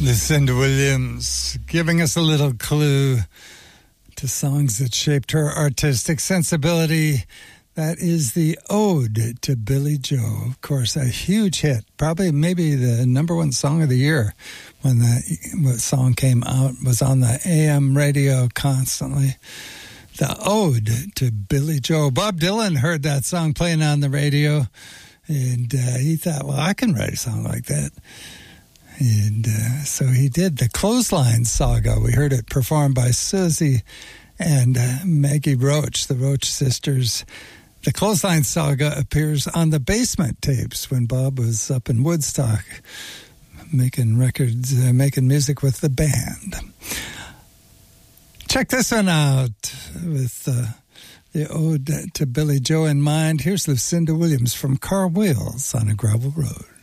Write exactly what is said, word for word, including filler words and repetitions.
Lucinda Williams giving us a little clue to songs that shaped her artistic sensibility. That is the Ode to Billie Joe. Of course, a huge hit. Probably maybe the number one song of the year when that song came out. Was on the A M radio constantly. The Ode to Billie Joe. Bob Dylan heard that song playing on the radio, and uh, he thought, well, I can write a song like that. And uh, so he did. The Clothesline Saga. We heard it performed by Susie and uh, Maggie Roach, the Roach sisters. The Clothesline Saga appears on the Basement tapes when Bob was up in Woodstock making records, uh, making music with the band. Check this one out with uh, the Ode to Billie Joe in mind. Here's Lucinda Williams from Car Wheels on a Gravel Road.